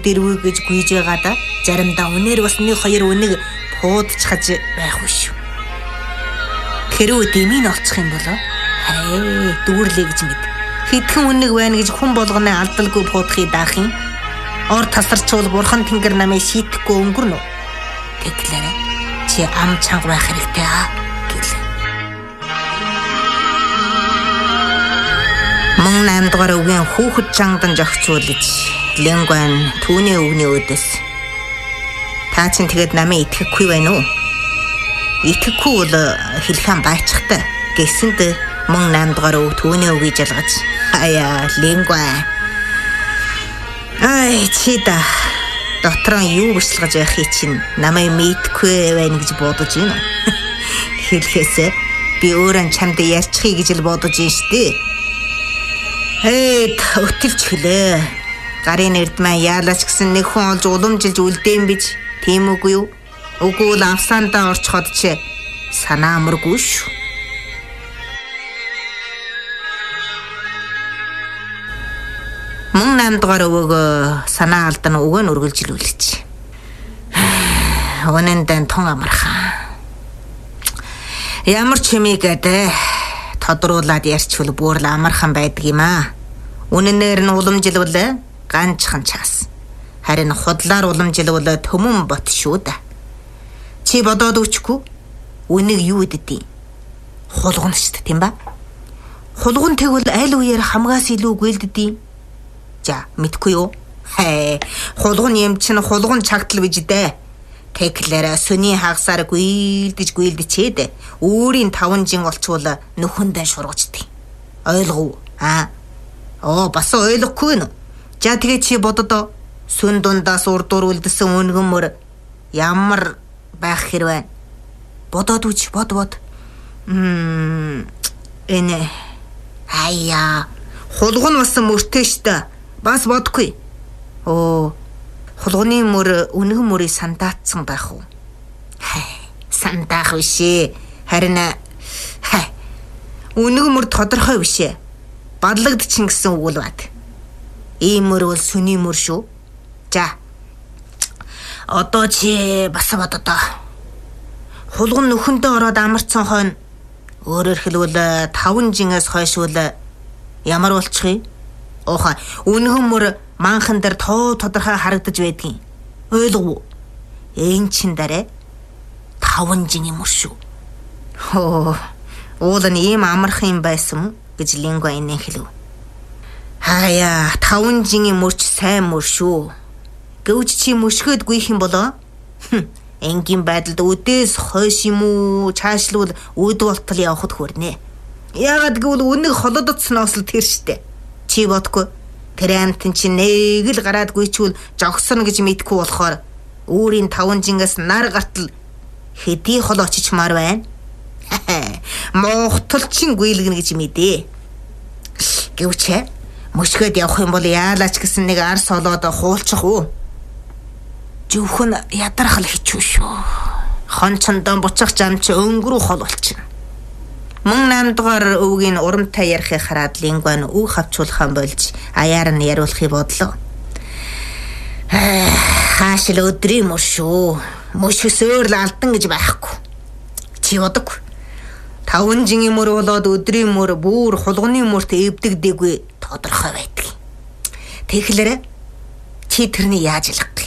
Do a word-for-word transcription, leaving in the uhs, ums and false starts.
дэрвэ гэж гүйж байгаа да. Заримдаа үнээр бас нэг хоёр үнэг пуудчихаж байх биш. Хэрвээ дэмийн олцох юм бол хай дүүрлээ гэж мэд. Хэдхэн үнэг байна гэж хүн болгоны алдалгүй пуудахыг даах юм. Ор тасарчвал бурхан тэнгэр намайг шийтгэхгүй өнгөрнө. Тэглээрэ чи ам чанга байх хэрэгтэй аа гэл. Мөн наймд дугаар үгийн хүүхэд чангадан жогцуулж Лингуан түүний үгний өдөөс та чинь тэгэд намайг итгэхгүй байна уу? Итгэхгүй бол хэлхэн байцхтай гэсэнд мөн наймд дугаар үг түүний үгийг жалгаж аяа Лингуан ай чида дотроо юу бичлгаж байхыг чинь намайг мэдхгүй байна гэж бодож байна. Хэлхээсээ би өөрөө чамд ярьчихъя гэж л бодож байна штэ. Хей өтөлч хөлөө. Гарын эрдмээ яалаач гэсэн нэг хүн олж уламжилж үлдээн бич. Тийм үгүй юу? Үгүй л авсаандаа орчход чи санаа амаргүй шүү. Мөн намдгаар өвөг санаа алдан өгөө нь үргэлжлүүлж. Өнөндөө тун амархан. Ямар ч юмэг гэдэг тодруулаад ярьчвал бүр л амархан байдаг юм аа. Үнэнээр нь уламжилвал ганцхан чаас. Харин худлаар уламжилвал төмөн бот шүү дээ. Чи бодоод өчгүй үнийг юу гэдгийг хулгана шүү дээ тийм ба? Хулган тэгвэл аль үеэр хамгаас илүү гүйлдэв. За мэдгүй юу? Хээ хулган юм чинь хулган чагтал биж дээ. Тэглэрэ сүний хагасаар гүйлдэж гүйлдэчээд өөрийн таван жин олчвол нөхөндөө шургаждаг. Ойлгов аа? Оо бас ойлгохгүй нэ. За тэгээ чи бододоо сүн дундаас урдуур үлдсэн өнгөмөр ямар байх хэрвээ? Бодоод үч бод бод. Мм эне аяа хулган бас мөртэй штэ. Бас бодгүй. Оо хулганы мөр үнэн мөрийг сандаацсан байх уу? Хай сандаах бишээ. Харин хай үнэн мөр тодорхой бишээ. Бадлагдчихин гэсэн үг л бат. Ийм мөр бол сүний мөр шүү. За одоо чи бас бодоо. Хулган нөхөндөө ороод амарцсан хойно өөрөөр хэлбэл таван жингээс хойшвол ямар болчих юм? Ооха үнэн мөр манхан дээр тоо тодорхой харагдаж байдгийн. Ойлгов уу? Ээн чин дараа таван жиний мөр шүү. Хоо уул нь ийм амархан юм байсан гэж Лингуан инээ хэлв. Хаяа таван жиний мөрч сайн мөр шүү. Гэвч чи мөшгөөд гүйх юм болоо? Энгийн байдалд өдөөс хойш юм уу чаашлуул өд болтол явахд хүрнэ. Яагаад гэвэл үнэг холодоцсноос л тэр штэ. Чи бодгүй тэр амтэн чи нэг л гараад гүйчүүл жогсон гэж мэдгүй болохоор өөрийн таван жингээс нар гартал хэдий хол очичмаар байна. Моохтолчин гүйлгэнэ гэж мэдээ. Гэвч мөшгөөд явах юм бол яалаач гэсэн нэг арс олоод хуулчих уу? Жүхэн ядрахал хичүү шүү. Хончондоо буцах зам чи өнгөрүү хол болчихно. Мөн намдгаар өвгийн урамтай ярихыг хараад Лингуан үг хавчуулхан болж аяар нь яриулахыг бодлоо. Хаашил өдрийн мөр шүү. Мөшгөсөөр л алдан гэж байхгүй. Чи бодог. Таван жиний мөр болоод өдрийн мөр бүр хулганы мөрт эвдэгдэггүй тодорхой байдаг. Тэгэхээр чи тэрний яаж ялах?